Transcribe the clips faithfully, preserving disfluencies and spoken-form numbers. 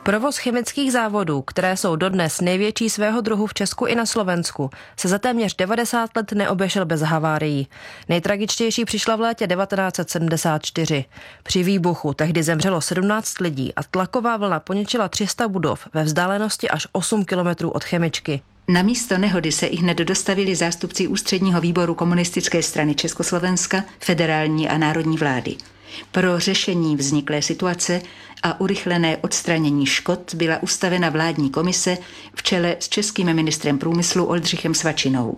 Provoz chemických závodů, které jsou dodnes největší svého druhu v Česku i na Slovensku, se za téměř devadesát let neobešel bez havárií. Nejtragičtější přišla v létě devatenáct set sedmdesát čtyři. Při výbuchu tehdy zemřelo sedmnáct lidí a tlaková vlna poničila tři sta budov ve vzdálenosti až osm kilometrů od chemičky. Na místo nehody se ihned dostavili zástupci Ústředního výboru Komunistické strany Československa, federální a národní vlády. Pro řešení vzniklé situace a urychlené odstranění škod byla ustavena vládní komise v čele s českým ministrem průmyslu Oldřichem Svačinou.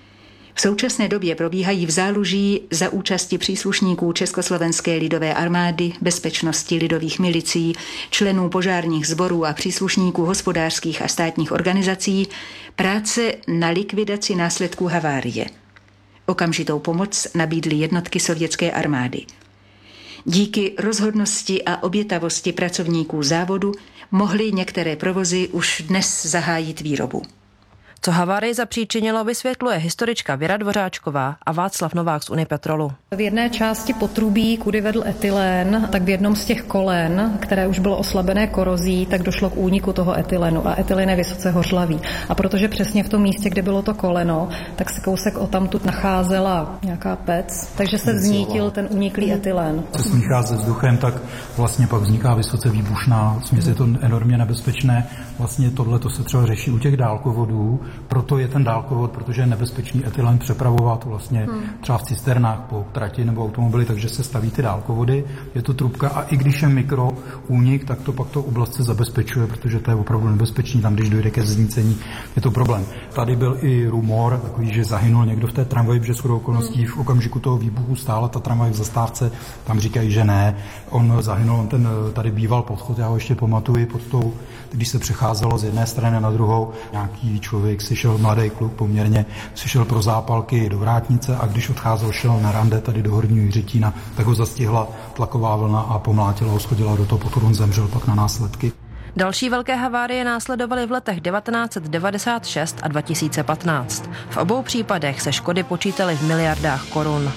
V současné době probíhají v Záluží za účasti příslušníků Československé lidové armády, bezpečnosti lidových milicí, členů požárních sborů a příslušníků hospodářských a státních organizací práce na likvidaci následků havárie. Okamžitou pomoc nabídly jednotky sovětské armády. Díky rozhodnosti a obětavosti pracovníků závodu mohly některé provozy už dnes zahájit výrobu. Co havárii zapříčinilo, vysvětluje historička Věra Dvořáčková a Václav Novák z Unipetrolu. V jedné části potrubí, kudy vedl etylén, tak v jednom z těch kolen, které už bylo oslabené korozí, tak došlo k úniku toho etylenu a etylén je vysoce hořlavý. A protože přesně v tom místě, kde bylo to koleno, tak se kousek odtamtud nacházela nějaká pec, takže se vznítil ten uniklý etylén. Se smíchá se vzduchem, tak vlastně pak vzniká vysoce výbušná směs, je to enormně nebezpečné. Vlastně tohle to se třeba řeší u těch dálkovodů. Proto je ten dálkovod, protože je nebezpečný etylen přepravovat vlastně hmm. třeba v cisternách po trati nebo automobily, takže se staví ty dálkovody, je to trubka a i když je mikro únik, tak to pak to oblast se zabezpečuje, protože to je opravdu nebezpečný, tam když dojde ke znícení, je to problém. Tady byl i rumor, takový, že zahynul někdo v té tramvaji, protože shodou okolností v okamžiku toho výbuchu stála ta tramvaj v zastávce, tam říkají, že ne, on zahynul, on ten tady býval podchod, já ho ještě pamatuju pod tou, když se přecházelo z jedné strany na druhou, nějaký člověk si šel, mladý kluk poměrně, si šel pro zápalky do vrátnice a když odcházel, šel na rande tady do Horního Jiřetína, tak ho zastihla tlaková vlna a pomlátila ho, schodila do toho, pokud on zemřel pak na následky. Další velké havárie následovaly v letech devatenáct set devadesát šest a dva tisíce patnáct. V obou případech se škody počítaly v miliardách korun.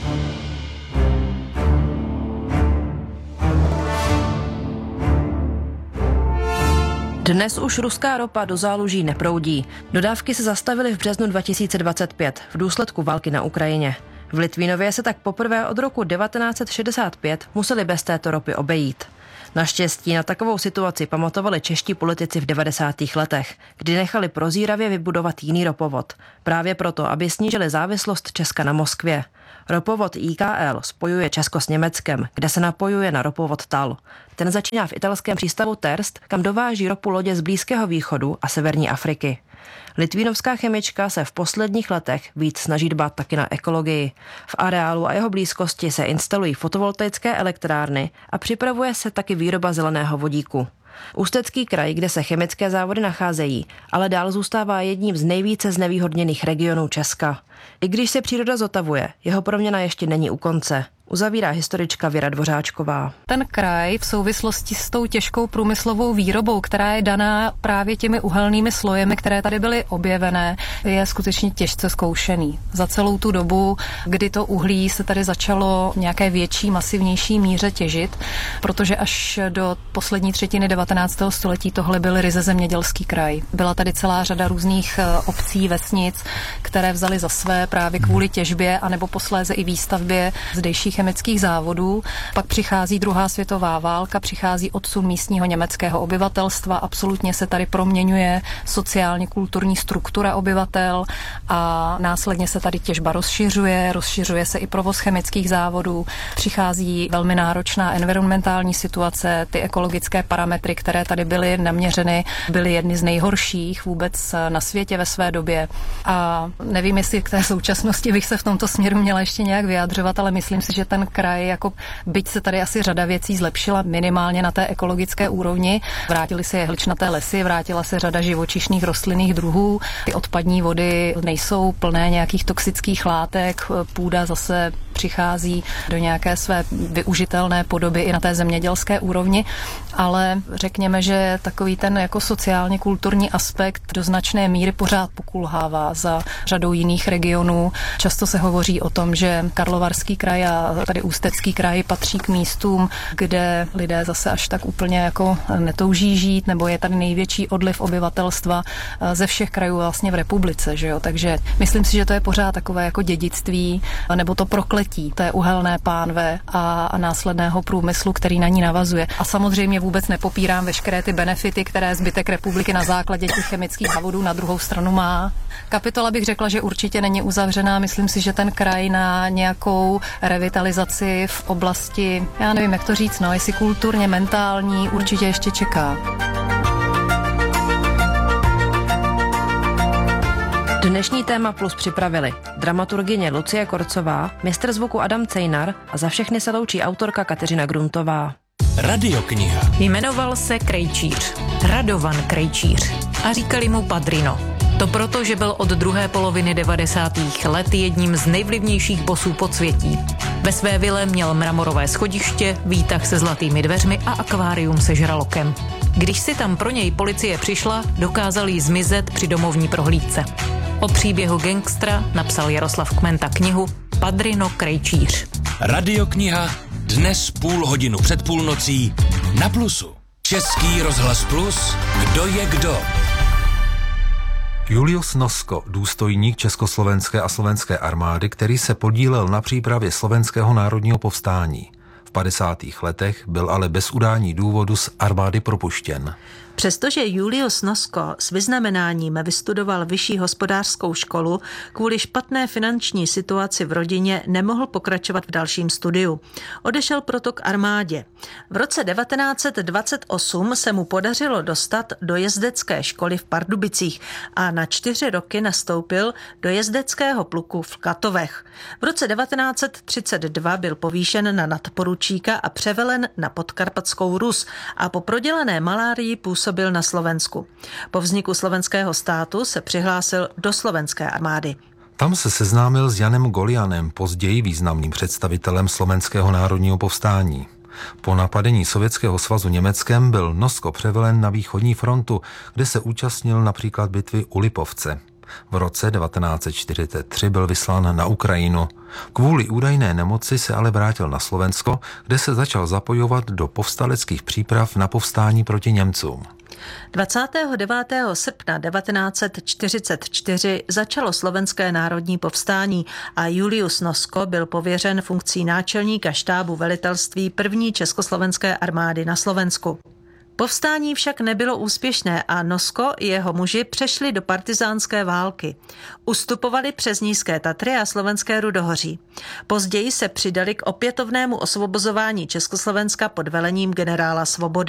Dnes už ruská ropa do Záluží neproudí. Dodávky se zastavily v březnu dva tisíce dvacet pět v důsledku války na Ukrajině. V Litvínově se tak poprvé od roku devatenáct set šedesát pět museli bez této ropy obejít. Naštěstí na takovou situaci pamatovali čeští politici v devadesátých letech, kdy nechali prozíravě vybudovat jiný ropovod. Právě proto, aby snížili závislost Česka na Moskvě. Ropovod I K L spojuje Česko s Německem, kde se napojuje na ropovod Tal. Ten začíná v italském přístavu Terst, kam dováží ropu lodě z Blízkého východu a severní Afriky. Litvínovská chemička se v posledních letech víc snaží dbát taky na ekologii. V areálu a jeho blízkosti se instalují fotovoltaické elektrárny a připravuje se taky výroba zeleného vodíku. Ústecký kraj, kde se chemické závody nacházejí, ale dál zůstává jedním z nejvíce znevýhodněných regionů Česka. I když se příroda zotavuje, jeho proměna ještě není u konce. Uzavírá historička Věra Dvořáčková. Ten kraj v souvislosti s tou těžkou průmyslovou výrobou, která je daná právě těmi uhelnými slojemi, které tady byly objevené, je skutečně těžce zkoušený. Za celou tu dobu, kdy to uhlí se tady začalo v nějaké větší, masivnější míře těžit, protože až do poslední třetiny devatenáctého století tohle byl ryze zemědělský kraj. Byla tady celá řada různých obcí, vesnic, které vzaly za své právě kvůli těžbě anebo posléze i výstavbě zdejších chemických závodů. Pak přichází druhá světová válka, přichází odsun místního německého obyvatelstva, absolutně se tady proměňuje sociálně kulturní struktura obyvatel a následně se tady těžba rozšiřuje, rozšiřuje se i provoz chemických závodů, přichází velmi náročná environmentální situace, ty ekologické parametry, které tady byly naměřeny, byly jedny z nejhorších vůbec na světě ve své době. A nevím, jestli k té současnosti bych se v tomto směru měla ještě nějak vyjadřovat, ale myslím si, že ten kraj, jako byť se tady asi řada věcí zlepšila minimálně na té ekologické úrovni, vrátily se jehličnaté lesy, vrátila se řada živočišných rostlinných druhů, ty odpadní vody nejsou plné nějakých toxických látek, půda zase přichází do nějaké své využitelné podoby i na té zemědělské úrovni, ale řekněme, že takový ten jako sociálně kulturní aspekt do značné míry pořád pokulhává za řadou jiných regionů. Často se hovoří o tom, že Karlovarský kraj a tady Ústecký kraj patří k místům, kde lidé zase až tak úplně jako netouží žít, nebo je tady největší odliv obyvatelstva ze všech krajů vlastně v republice, že jo? Takže myslím si, že to je pořád takové jako dědictví, nebo to prokletí té uhelné pánve a, a následného průmyslu, který na ní navazuje. A samozřejmě vůbec nepopírám veškeré ty benefity, které zbytek republiky na základě těch chemických závodů na druhou stranu má. Kapitola bych řekla, že určitě není uzavřená. Myslím si, že ten kraj na nějakou revitalizaci v oblasti, já nevím, jak to říct, no, jestli kulturně, mentální, určitě ještě čeká. Dnešní Téma Plus připravili dramaturgyně Lucie Korcová, mistr zvuku Adam Cejnar a za všechny se loučí autorka Kateřina Gruntová. Radiokniha. Jmenoval se Krejčíř, Radovan Krejčíř a říkali mu Padrino. To proto, že byl od druhé poloviny devadesátých let jedním z nejvlivnějších bosů podsvětí. Ve své vile měl mramorové schodiště, výtah se zlatými dveřmi a akvárium se žralokem. Když si tam pro něj policie přišla, dokázal jí zmizet při domovní prohlídce. O příběhu gangstra napsal Jaroslav Kmenta knihu Padrino Krejčíř. Radiokniha dnes půl hodinu před půlnocí na Plusu. Český rozhlas Plus, kdo je kdo. Julius Nosko, důstojník československé a slovenské armády, který se podílel na přípravě slovenského národního povstání. V padesátých letech byl ale bez udání důvodu z armády propuštěn. Přestože Julius Nosko s vyznamenáním vystudoval vyšší hospodářskou školu, kvůli špatné finanční situaci v rodině nemohl pokračovat v dalším studiu. Odešel proto k armádě. V roce devatenáct set dvacet osm se mu podařilo dostat do jezdecké školy v Pardubicích a na čtyři roky nastoupil do jezdeckého pluku v Klatovech. V roce devatenáct set třicet dva byl povýšen na nadporučíka a převelen na Podkarpatskou Rus a po prodělané malárii působil na Slovensku. Po vzniku slovenského státu se přihlásil do slovenské armády. Tam se seznámil s Janem Golianem, později významným představitelem slovenského národního povstání. Po napadení Sovětského svazu Německem byl Nosko převelen na východní frontu, kde se účastnil například bitvy u Lipovce. V roce devatenáct set čtyřicet tři byl vyslán na Ukrajinu. Kvůli údajné nemoci se ale vrátil na Slovensko, kde se začal zapojovat do povstaleckých příprav na povstání proti Němcům. dvacátého devátého srpna devatenáct set čtyřicet čtyři začalo slovenské národní povstání a Julius Nosko byl pověřen funkcí náčelníka štábu velitelství první československé armády na Slovensku. Povstání však nebylo úspěšné a Nosko i jeho muži přešli do partyzánské války. Ustupovali přes Nízké Tatry a slovenské Rudohoří. Později se přidali k opětovnému osvobozování Československa pod velením generála Svobody.